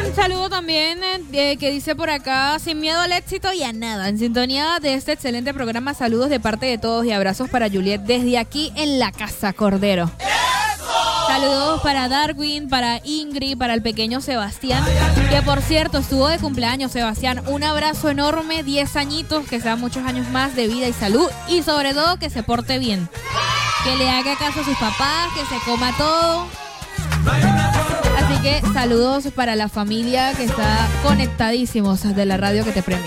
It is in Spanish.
saludo también que dice por acá, sin miedo al éxito y a nada. En sintonía de este excelente programa, saludos de parte de todos y abrazos para Juliet desde aquí en la Casa Cordero. Saludos para Darwin, para Ingrid, para el pequeño Sebastián, que por cierto estuvo de cumpleaños. Sebastián, un abrazo enorme, 10 añitos, que sean muchos años más de vida y salud y sobre todo que se porte bien, que le haga caso a sus papás, que se coma todo. Así que saludos para la familia que está conectadísimos de la radio que te premia.